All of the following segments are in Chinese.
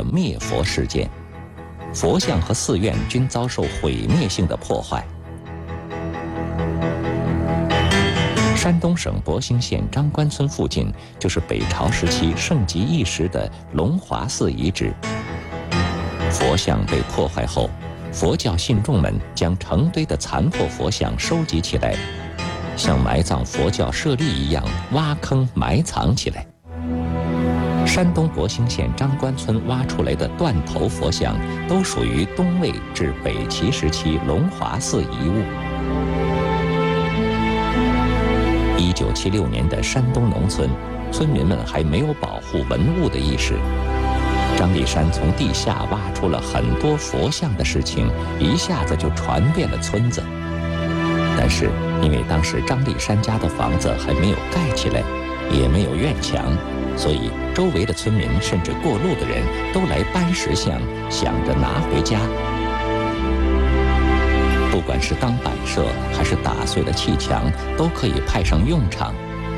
的灭佛事件，佛像和寺院均遭受毁灭性的破坏。山东省博兴县张官村附近就是北朝时期盛极一时的龙华寺遗址。佛像被破坏后，佛教信众们将成堆的残破佛像收集起来，像埋葬佛教舍利一样挖坑埋藏起来。山东博兴县张官村挖出来的断头佛像都属于东魏至北齐时期龙华寺遗物。1976年的山东农村，村民们还没有保护文物的意识。张立山从地下挖出了很多佛像的事情，一下子就传遍了村子。但是因为当时张立山家的房子还没有盖起来，也没有院墙，所以周围的村民甚至过路的人都来搬石像，想着拿回家。不管是当摆设还是打碎了砌墙，都可以派上用场。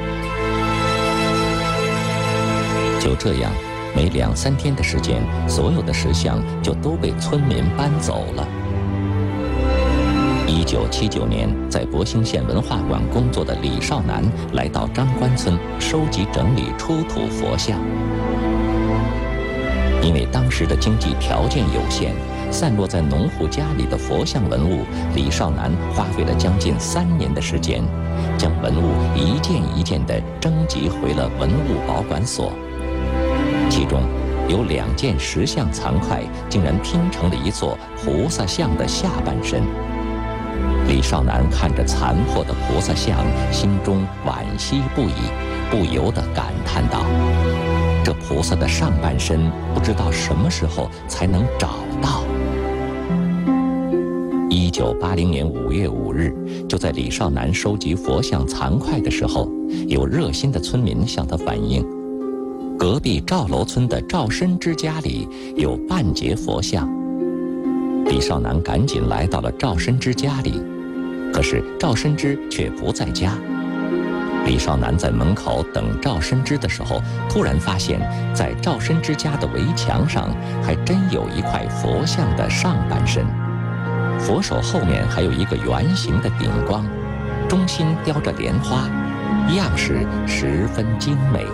就这样，没2-3天的时间，所有的石像就都被村民搬走了。1979年，在博兴县文化馆工作的李少南来到张官村，收集整理出土佛像。因为当时的经济条件有限，散落在农户家里的佛像文物，李少南花费了将近3年的时间，将文物一件一件地征集回了文物保管所。其中有2件石像残块，竟然拼成了一座菩萨像的下半身。李少南看着残破的菩萨像，心中惋惜不已，不由得感叹道：“这菩萨的上半身，不知道什么时候才能找到。”1980年5月5日，就在李少南收集佛像残块的时候，有热心的村民向他反映，隔壁赵楼村的赵深之家里有半截佛像。李少南赶紧来到了赵深之家里，可是赵深之却不在家。李少南在门口等赵深之的时候，突然发现在赵深之家的围墙上还真有一块佛像的上半身，佛手后面还有一个圆形的顶光，中心雕着莲花，样式十分精美。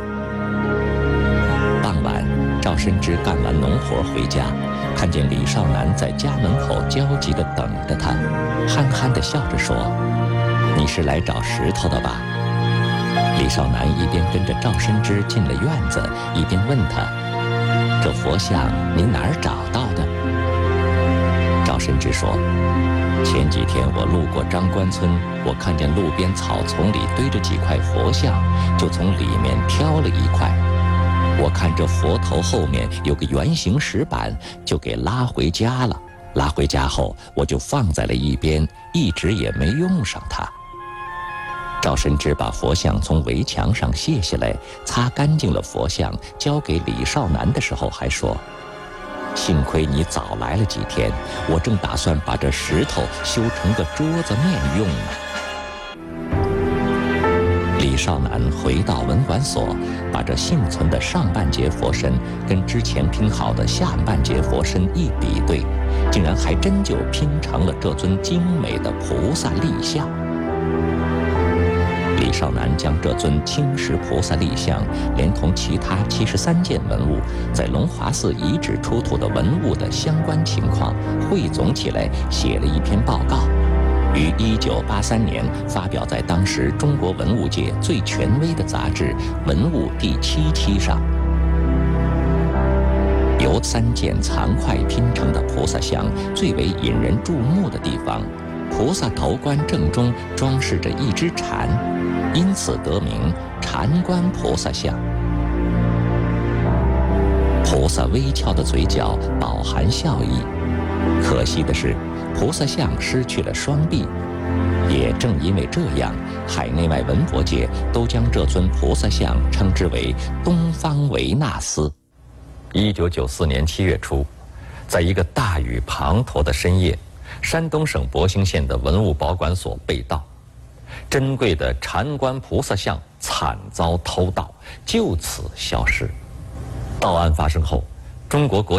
傍晚，赵深之干完农活回家，看见李少南在家门口焦急地等着他，憨憨地笑着说：“你是来找石头的吧？”李少南一边跟着赵深之进了院子，一边问他：“这佛像您哪儿找到的？”赵深之说：“前几天我路过张官村，我看见路边草丛里堆着几块佛像，就从里面挑了一块。我看这佛头后面有个圆形石板，就给拉回家了。拉回家后，我就放在了一边，一直也没用上它。”赵深之把佛像从围墙上卸下来，擦干净了佛像，交给李少南的时候还说：“幸亏你早来了几天，我正打算把这石头修成个桌子面用呢。”李少南回到文管所，把这幸存的上半截佛身跟之前拼好的下半截佛身一比对，竟然还真就拼成了这尊精美的菩萨立像。李少南将这尊青石菩萨立像连同其他73件文物在龙华寺遗址出土的文物的相关情况汇总起来，写了一篇报告，于1983年发表在当时中国文物界最权威的杂志《文物》第7期上。由3件残块拼成的菩萨像最为引人注目的地方，菩萨头冠正中装饰着一只蝉，因此得名蝉冠菩萨像。菩萨微翘的嘴角饱含笑意，可惜的是，菩萨像失去了双臂。也正因为这样，海内外文博界都将这尊菩萨像称之为东方维纳斯。1994年7月初，在一个大雨滂沱的深夜，山东省博兴县的文物保管所被盗，珍贵的禅冠菩萨像惨遭偷盗，就此消失。盗案发生后，中国国